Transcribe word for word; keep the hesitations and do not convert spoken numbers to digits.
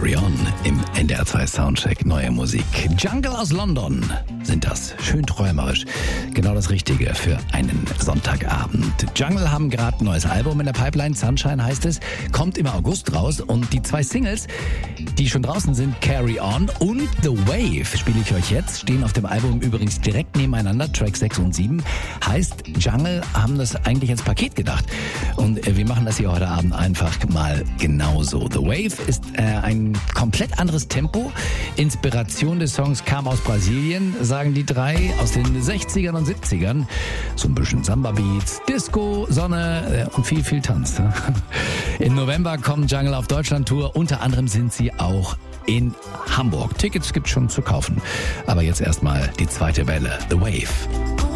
Carry On im N D R zwei Soundcheck Neue Musik. Jungle aus London sind das. Schön träumerisch. Genau das Richtige für einen Sonntagabend. Jungle haben gerade ein neues Album in der Pipeline. Sunshine heißt es. Kommt im August raus. Und die zwei Singles, die schon draußen sind, Carry On und The Wave, spiele ich euch jetzt. Stehen auf dem Album übrigens direkt nebeneinander. Track sechs und sieben. Heißt, Jungle haben das eigentlich ins Paket gedacht. Und wir machen das hier heute Abend einfach mal genauso. The Wave ist äh, ein komplett anderes Tempo. Inspiration des Songs kam aus Brasilien, sagen die drei, aus den sechzigern und siebzigern. So ein bisschen Samba-Beats, Disco, Sonne äh, und viel, viel Tanz. Im November kommen Jungle auf Deutschland-Tour. Unter anderem sind sie auch in Hamburg. Tickets gibt's schon zu kaufen. Aber jetzt erstmal die zweite Welle, The Wave.